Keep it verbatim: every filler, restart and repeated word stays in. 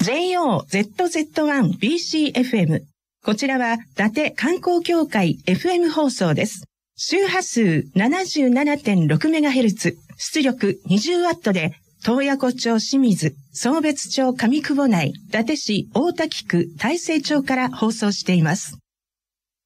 ジェイオーゼットゼットワンビーシーエフエム。こちらは伊達観光協会 エフエム 放送です。周波数 ななじゅうななてんろくメガヘルツ、出力 にじゅうワット で、洞爺湖町清水、壮別町上久保内、伊達市大滝区大成町から放送しています。